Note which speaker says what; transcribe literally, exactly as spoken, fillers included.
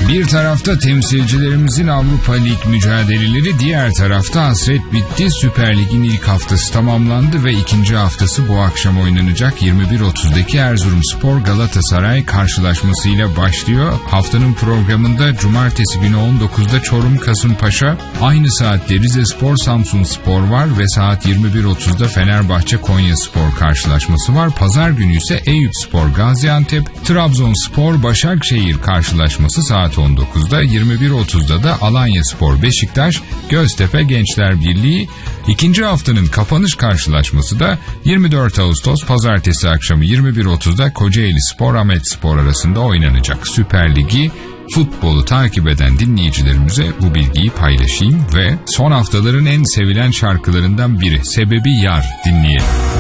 Speaker 1: Bir tarafta temsilcilerimizin Avrupa Lig mücadeleleri, diğer tarafta hasret bitti. Süper Lig'in ilk haftası tamamlandı ve ikinci haftası bu akşam oynanacak. yirmi bir otuzdaki Erzurumspor Galatasaray karşılaşmasıyla başlıyor. Haftanın programında cumartesi günü on dokuzda Çorum Kasımpaşa, aynı saatte Rizespor Samsunspor var ve saat yirmi bir otuzda Fenerbahçe Konyaspor karşılaşması var. Pazar günü ise Eyüpspor Gaziantep, Trabzonspor Başakşehir karşılaşması saat on dokuzda, yirmi bir otuzda da Alanyaspor Beşiktaş, Göztepe Gençler Birliği. İkinci haftanın kapanış karşılaşması da yirmi dört Ağustos Pazartesi akşamı yirmi bir otuzda Kocaeli Spor Ahmetspor arasında oynanacak. Süper Ligi, futbolu takip eden dinleyicilerimize bu bilgiyi paylaşayım ve son haftaların en sevilen şarkılarından biri Sebebi Yar dinleyelim.